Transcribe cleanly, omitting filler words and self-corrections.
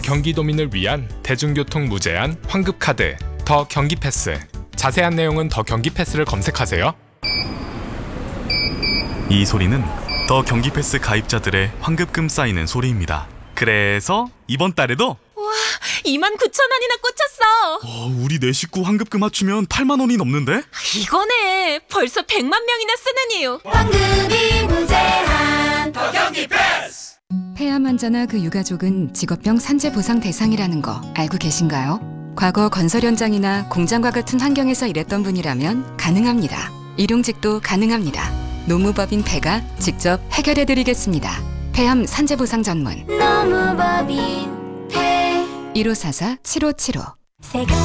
경기도민을 위한 대중교통 무제한 환급카드 더 경기패스. 자세한 내용은 더 경기패스를 검색하세요. 이 소리는 더 경기패스 가입자들의 환급금 쌓이는 소리입니다. 그래서 이번 달에도 29,000원이나 꽂혔어. 우리 네 식구 환급금 합치면 8만 원이 넘는데? 이거네. 벌써 100만 명이나 쓰는 이유. 환급이 무제한 더 경기 패스! 폐암 환자나 그 유가족은 직업병 산재 보상 대상이라는 거 알고 계신가요? 과거 건설 현장이나 공장과 같은 환경에서 일했던 분이라면 가능합니다. 일용직도 가능합니다. 노무법인 폐가 직접 해결해드리겠습니다. 폐암 산재 보상 전문 노무법인 폐 1544-7575